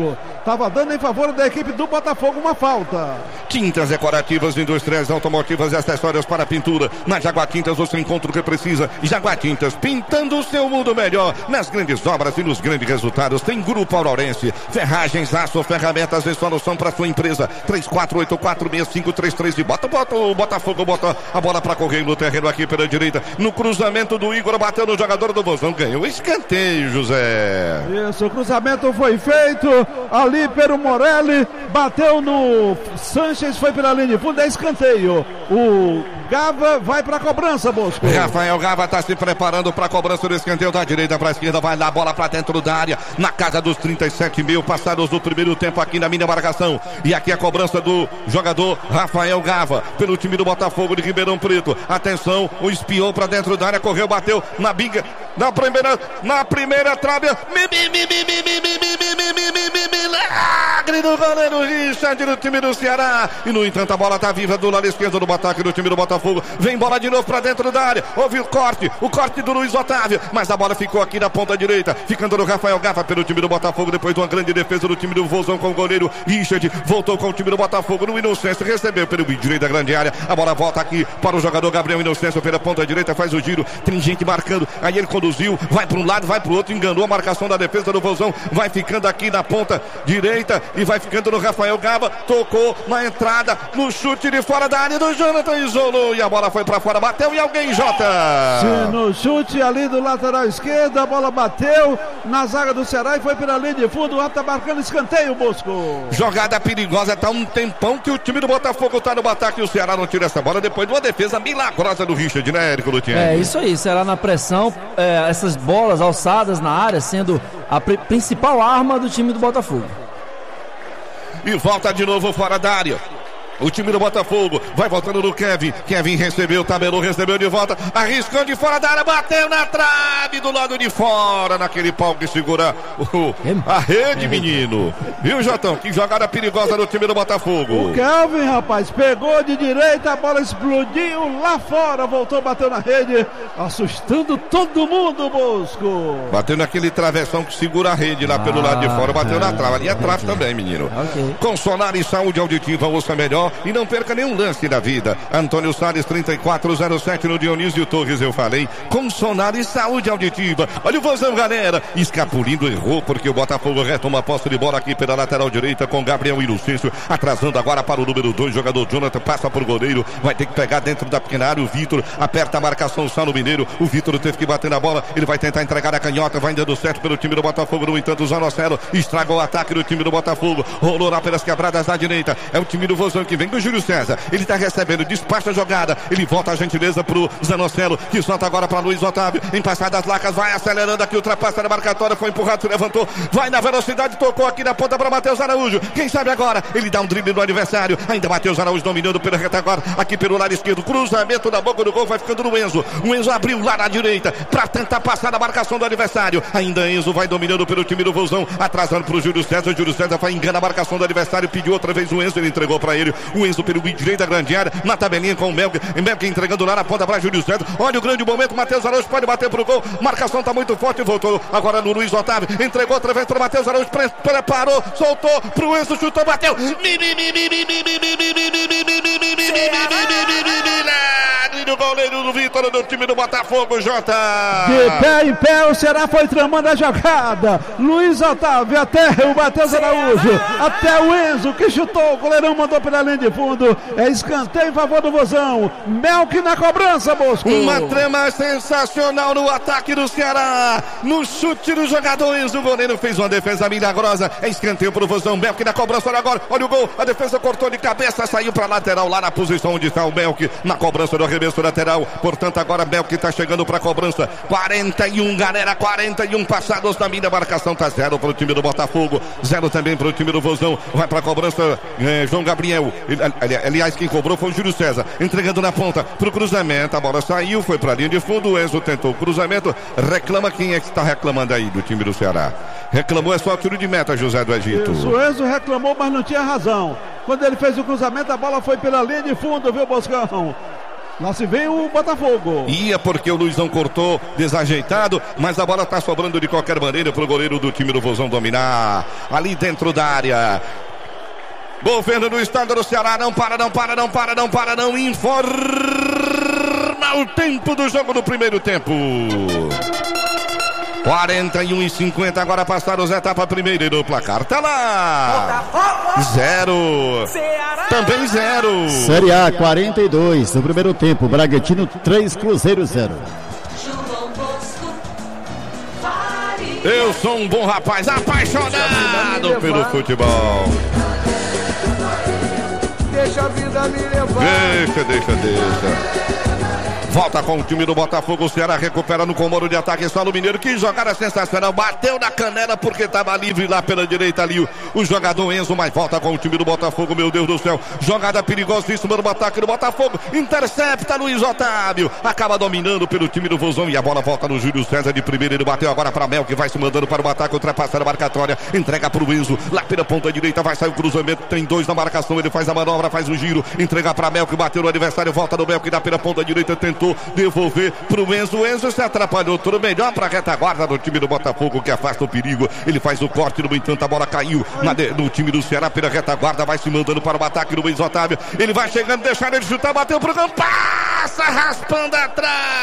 Estava dando em favor da equipe do Botafogo uma falta. Tintas decorativas, industriais, automotivas e acessórios para pintura. Na Jaguar Tintas você encontra o que precisa. Jaguar Tintas, pintando o seu mundo melhor. Nas grandes obras e nos grandes resultados. Tem Grupo Aurorense, ferragens, aço, ferramentas e solução para sua empresa. três quatro oito quatro seis cinco três três e bota, bota o Botafogo, bota a bola para correr no terreno aqui pela direita. No cruzamento do Igor, bateu no jogador do Vozão, ganhou escanteio, José. Isso, o cruzamento foi feito ali pelo Morelli, bateu no Sanches, foi pela linha de fundo, é escanteio. O Gava vai para a cobrança, Bosco. Rafael Gava está se preparando para a cobrança do escanteio da direita para a esquerda, vai lá, bola para dentro da área, na casa dos trinta e sete mil passados do primeiro tempo aqui na minha marcação. E aqui a cobrança do jogador Rafael Gava, pelo time do Botafogo de Ribeirão Preto. Atenção, o espiou para dentro da área, correu, bateu na biga, na primeira, na primeira trave. Milagre do goleiro Richard do time do Ceará. E no entanto a bola tá viva do lado esquerdo do ataque do time do Botafogo. Vem bola de novo pra dentro da área. Houve o corte, o corte do Luiz Otávio. Mas a bola ficou aqui na ponta direita, ficando no Rafael Gava pelo time do Botafogo. Depois de uma grande defesa do time do Vozão com o goleiro Richard. Voltou com o time do Botafogo no Inocêncio. Recebeu pelo direito da grande área. A bola volta aqui para o jogador Gabriel Inocêncio pela ponta direita. Faz o giro, tem gente marcando. Aí ele conduziu, vai para um lado, vai para o outro. Enganou a marcação da defesa do Vozão. Vai ficando aqui na ponta direita e vai ficando no Rafael Gava. Tocou na entrada, no chute de fora da área do Jonathan, isolou e a bola foi para fora, bateu e alguém, Jota. Sim, no chute ali do lateral esquerdo, a bola bateu na zaga do Ceará e foi pela linha de fundo. O tá marcando escanteio, Bosco. Jogada perigosa, tá um tempão que o time do Botafogo tá no ataque e o Ceará não tira essa bola depois de uma defesa milagrosa do Richard, né, Érico Lutier? É isso aí, Ceará na pressão, é, essas bolas alçadas na área sendo a pri- principal arma do time do Botafogo. E volta de novo fora da área. O time do Botafogo vai voltando no Kevin. Kevin recebeu, tabelou, recebeu de volta. Arriscou de fora da área, bateu na trave do lado de fora. Naquele pau que segura o, a rede, menino. Viu, Jotão? Que jogada perigosa do time do Botafogo. O Kelvin, rapaz, pegou de direita, a bola explodiu lá fora. Voltou, bateu na rede, assustando todo mundo, Bosco. Bateu naquele travessão que segura a rede lá ah, pelo lado de fora. Bateu na trave. Ali é trave também, menino. Okay. Com Sonar e Saúde Auditiva, ouça melhor. E não perca nenhum lance da vida. Antônio Salles, trinta e quatro zero sete no Dionísio Torres, eu falei. Com Sonar e Saúde Auditiva. Olha o Vozão, galera. Escapulindo, errou, porque o Botafogo retoma a posse de bola aqui pela lateral direita com Gabriel Inocêncio. Atrasando agora para o número dois, jogador Jonathan. Passa por goleiro. Vai ter que pegar dentro da pequena área. O Vitor aperta a marcação, Salo Mineiro. O Vitor teve que bater na bola. Ele vai tentar entregar a canhota. Vai dando certo pelo time do Botafogo. No entanto, o Zanocelo estragou o ataque do time do Botafogo. Rolou lá pelas quebradas da direita. É o time do Vozão que vem do Júlio César, ele tá recebendo, despacha a jogada, ele volta a gentileza pro Zanocelo, que solta agora para Luiz Otávio, em passadas lacas, vai acelerando aqui, ultrapassa a marcatória, foi empurrado, se levantou, vai na velocidade, tocou aqui na ponta para Matheus Araújo, quem sabe agora, ele dá um drible no adversário, ainda Matheus Araújo dominando pela retaguarda, aqui pelo lado esquerdo, cruzamento na boca do gol, vai ficando no Enzo, o Enzo abriu lá na direita, para tentar passar na marcação do adversário, ainda Enzo vai dominando pelo time do Vozão, atrasando pro Júlio César, o Júlio César vai enganar a marcação do adversário, pediu outra vez o Enzo, ele entregou para ele, o Enzo pelo direito da grande área, na tabelinha com o Melk, Melk entregando lá na ponta para Júlio César, olha o grande momento, Matheus Araújo pode bater pro gol, marcação tá muito forte, voltou agora no Luiz Otávio, entregou outra vez para Matheus Araújo, pre- preparou, soltou pro Enzo, chutou, bateu, milagre do goleiro do Vitor do time do Botafogo, Jota. De pé em pé, o Ceará foi tramando a jogada, Luiz Otávio até o Matheus Araújo, até o Enzo que chutou, o goleirão mandou pela linha de fundo, é escanteio em favor do Vozão, Melk na cobrança, Bosco. Uma trama sensacional no ataque do Ceará, no chute do jogador Enzo, o goleiro fez uma defesa milagrosa, é escanteio pro Vozão, Melk na cobrança, olha agora, olha o gol, a defesa cortou de cabeça, saiu pra lateral, lá na posição onde está o Melk, na cobrança do arremesso lateral, portanto agora Melk tá chegando pra cobrança, quarenta e um, galera, quarenta e um passados na minha marcação, tá zero pro time do Botafogo, zero também pro time do Vozão, vai pra cobrança, é, João Gabriel, ele, ali, aliás, quem cobrou foi o Júlio César, entregando na ponta pro cruzamento, a bola saiu, foi pra linha de fundo, o Enzo tentou o cruzamento, reclama, quem é que está reclamando aí do time do Ceará? Reclamou, é só tiro de meta, José do Egito. Isso, o Enzo reclamou, mas não tinha razão, quando ele fez o cruzamento, a bola foi pela linha de fundo, viu, Boscão? Lá se vem o Botafogo. Ia porque o Luizão cortou desajeitado, mas a bola tá sobrando de qualquer maneira pro goleiro do time do Vozão dominar. Ali dentro da área. Governo do estado do Ceará, não para, não para, não para, não para, não informa o tempo do jogo no primeiro tempo. quarenta e um e cinquenta, agora passaram as etapas primeira e no placar. Tá lá! Zero. Também zero. Série A, quarenta e dois no primeiro tempo. Bragantino três, Cruzeiro zero. Eu sou um bom rapaz, apaixonado pelo futebol. Deixa a vida me levar. Deixa, deixa, deixa. Volta com o time do Botafogo, o Ceará recupera no comando de ataque, Saulo Mineiro, que jogada sensacional, bateu na canela porque estava livre lá pela direita ali o, o jogador Enzo, mas volta com o time do Botafogo, meu Deus do céu, jogada perigosíssima no ataque do Botafogo, intercepta Luiz Otávio, acaba dominando pelo time do Vozão e a bola volta no Júlio César de primeira, ele bateu agora para Mel, que vai se mandando para o ataque, ultrapassando a marcatória, entrega para o Enzo, lá pela ponta direita, vai sair o cruzamento, tem dois na marcação, ele faz a manobra, faz o giro, entrega para Mel, que bateu no adversário, volta no Mel, que dá pela ponta direita, tentou devolver pro Enzo, o Enzo se atrapalhou, tudo melhor pra retaguarda do time do Botafogo, que afasta o perigo, ele faz o corte, no entanto a bola caiu na de, no time do Ceará pela retaguarda, vai se mandando para o ataque do Luiz Otávio, ele vai chegando, deixaram ele chutar, bateu pro campo, passa raspando a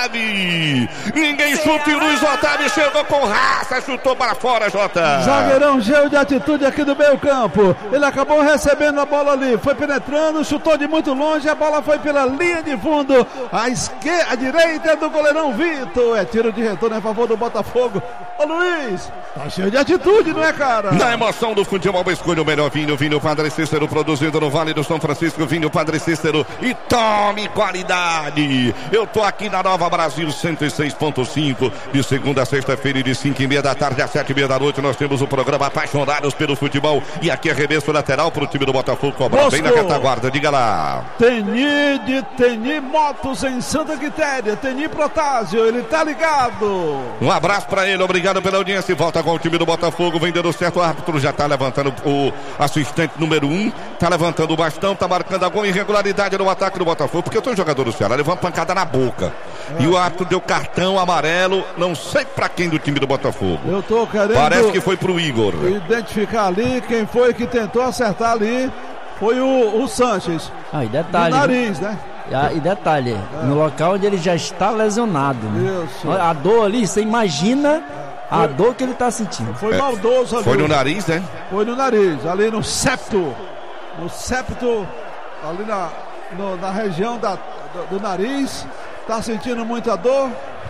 trave, ninguém chuta e Luiz Otávio chegou com raça, chutou para fora, Jota. Zagueirão cheio de atitude aqui do meio campo, ele acabou recebendo a bola ali, foi penetrando, chutou de muito longe, a bola foi pela linha de fundo, a esquerda, a direita é do goleirão Vitor, é tiro de retorno a favor do Botafogo. Ô Luiz, tá cheio de atitude, não é, cara? Na emoção do futebol, escolha o melhor vinho, vinho Padre Cícero, produzido no Vale do São Francisco, vinho Padre Cícero, e tome qualidade. Eu tô aqui na Nova Brasil cento e seis ponto cinco, de segunda a sexta-feira e de cinco e meia da tarde às sete e meia da noite, nós temos o programa Apaixonados pelo Futebol, e aqui arremesso lateral pro time do Botafogo, cobrar bem na retaguarda, diga lá. Teni de Teni Motos em Santa Quitéria, Teni Protásio, ele tá ligado. Um abraço pra ele, obrigado pela audiência. Volta com o time do Botafogo, vem dando certo, o árbitro já tá levantando, o assistente número um, tá levantando o bastão, tá marcando alguma irregularidade no ataque do Botafogo, porque eu tô um jogador do Ceará, levou uma pancada na boca. É. E o árbitro deu cartão amarelo, não sei pra quem do time do Botafogo. Eu tô querendo... Parece que foi pro Igor. Identificar ali quem foi que tentou acertar ali, foi o, o Sanches. Ah, e detalhe... No nariz, né? Ah, e detalhe, é. no local onde ele já está lesionado, né? Isso. A dor ali, você imagina a foi, dor que ele está sentindo. Foi maldoso ali. Foi no nariz, né? Foi no nariz, ali no septo. No septo, ali na, no, na região da, do, do nariz. Está sentindo muita dor.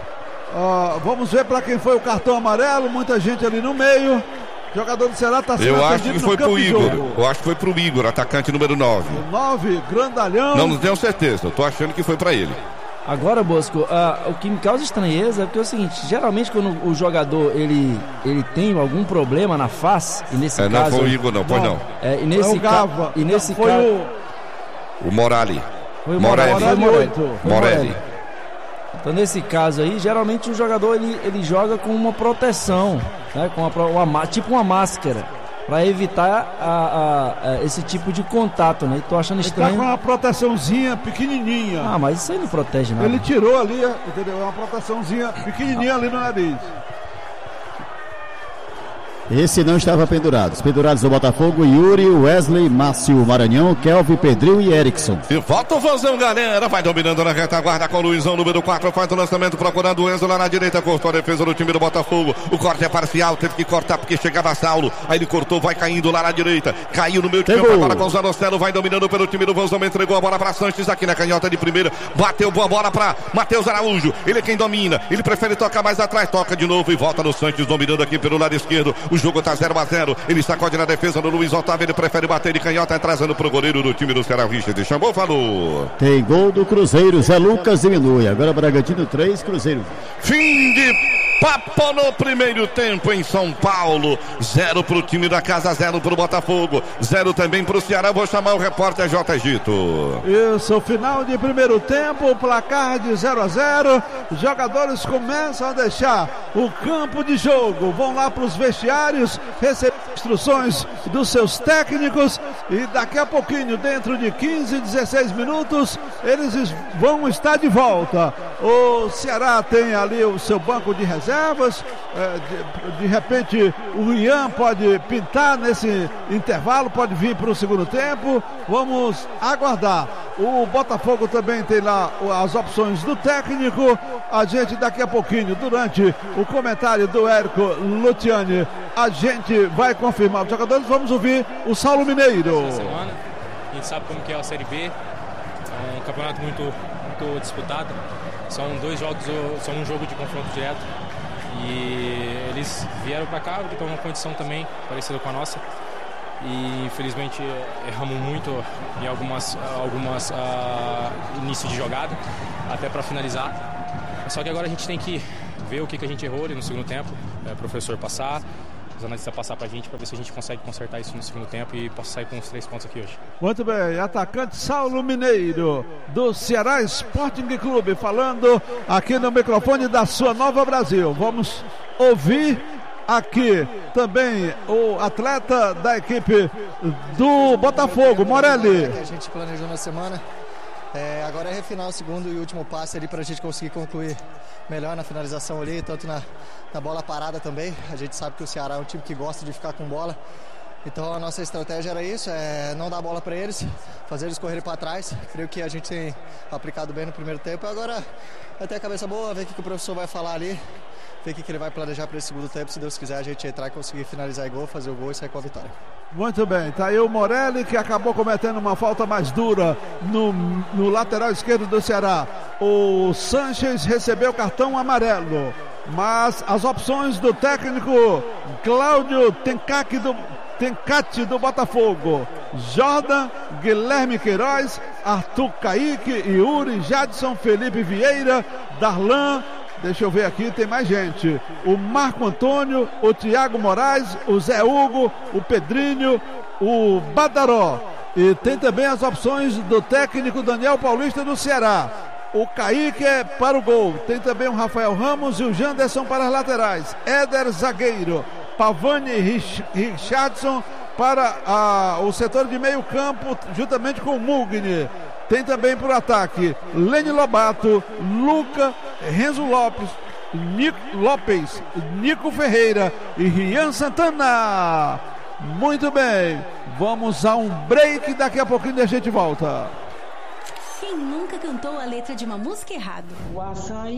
Uh, vamos ver para quem foi o cartão amarelo. Muita gente ali no meio. O jogador do Ceará está sendo Eu acho que foi pro Igor. Eu acho que foi pro Igor, atacante número nove. O nove, grandalhão. Não, não tenho certeza. Eu tô achando que foi para ele. Agora, Bosco, uh, o que me causa estranheza é porque é o seguinte, geralmente quando o jogador ele, ele tem algum problema na face, e nesse é, caso... Não foi o Igor não, pois não. É, e nesse é o Gava. Ca... E nesse não, foi ca... o... O Morali. Foi o Morelli. Morelli. Morelli. Morelli. Morelli. Então nesse caso aí, geralmente o jogador ele, ele joga com uma proteção, né? Com uma, uma, tipo uma máscara, para evitar a, a, a, esse tipo de contato, né? E tô achando estranho. Ele tá com uma proteçãozinha pequenininha. Ah, mas isso aí não protege nada. Ele tirou ali, entendeu? Uma proteçãozinha pequenininha ali no nariz. Esse não estava pendurado. Os pendurados do Botafogo, Yuri, Wesley, Márcio Maranhão, Kelvin, Pedrinho e Erickson. E volta o Vozão, galera. Vai dominando na retaguarda com o Luizão, número quatro. Faz o lançamento procurando o Enzo lá na direita. Cortou a defesa do time do Botafogo. O corte é parcial. Teve que cortar porque chegava Saulo. Aí ele cortou, vai caindo lá na direita. Caiu no meio de campo agora com o Zanocelo. Vai dominando pelo time do Vozão. Entregou a bola para Sanches aqui na canhota de primeira. Bateu boa bola para Matheus Araújo. Ele é quem domina. Ele prefere tocar mais atrás. Toca de novo e volta no Sanches dominando aqui pelo lado esquerdo. O jogo tá zero a zero, ele sacode na defesa do Luiz Otávio, ele prefere bater de canhota, atrasando pro goleiro do time do Ceará, Richard. Chamou, falou. Tem gol do Cruzeiro, Zé Lucas diminui, agora Bragantino três, Cruzeiro. Fim de papo no primeiro tempo em São Paulo, zero pro time da casa, zero pro Botafogo, zero também pro Ceará. Vou chamar o repórter J. Gito. Isso, final de primeiro tempo, placar de zero a zero, os jogadores começam a deixar o campo de jogo. Vão lá para os vestiários receber instruções dos seus técnicos e daqui a pouquinho, dentro de quinze, dezesseis minutos, eles vão estar de volta. O Ceará tem ali o seu banco de reservas, é, de, de repente o Ian pode pintar nesse intervalo, pode vir para o segundo tempo. Vamos aguardar. O Botafogo também tem lá as opções do técnico. A gente daqui a pouquinho, durante o comentário do Érico Luciani, a gente vai confirmar os jogadores. Vamos ouvir o Saulo Mineiro. Essa semana, a gente sabe como que é a Série B. É um campeonato muito, muito disputado. São dois jogos, são um jogo de confronto direto. E eles vieram para cá, porque estão numa condição também parecida com a nossa. E infelizmente erramos muito em algumas, algumas uh, início de jogada, até para finalizar. Só que agora a gente tem que ver o que, que a gente errou ali no segundo tempo, é, o professor passar, os analistas passar para a gente, para ver se a gente consegue consertar isso no segundo tempo e possa sair com os três pontos aqui hoje. Muito bem, atacante Saulo Mineiro, do Ceará Sporting Clube, falando aqui no microfone da sua Nova Brasil. Vamos ouvir aqui também o atleta da equipe do Botafogo, Morelli. Que a gente planejou na semana. É, agora é refinar o segundo e último passe ali para a gente conseguir concluir melhor na finalização ali, tanto na, na bola parada também. A gente sabe que o Ceará é um time que gosta de ficar com bola. Então a nossa estratégia era isso, é não dar bola para eles, fazer eles correrem para trás. Creio que a gente tem aplicado bem no primeiro tempo. Agora vai ter a cabeça boa, ver o que o professor vai falar ali. Ver o que ele vai planejar para esse segundo tempo. Se Deus quiser, a gente entrar e conseguir finalizar em gol, fazer o gol e sair com a vitória. Muito bem, tá aí o Morelli, que acabou cometendo uma falta mais dura no, no lateral esquerdo do Ceará. O Sanches recebeu cartão amarelo, mas as opções do técnico Cláudio Tencati do, Tencati do Botafogo: Jordan, Guilherme Queiroz, Arthur Kaique, Yuri, Jadson, Felipe Vieira, Darlan. Deixa eu ver aqui, tem mais gente. O Marco Antônio, o Thiago Moraes, o Zé Hugo, o Pedrinho, o Badaró. E tem também as opções do técnico Daniel Paulista do Ceará. O Kaique é para o gol. Tem também o Rafael Ramos e o Janderson para as laterais. Éder zagueiro. Pavani Rich, Richardson para a, o setor de meio campo, juntamente com o Mugni. Tem também por ataque Lene Lobato, Luca, Renzo Lopes, Nico Lopes, Nico Ferreira e Rian Santana. Muito bem, vamos a um break, daqui a pouquinho a gente volta. Quem nunca cantou a letra de uma música errado? O açaí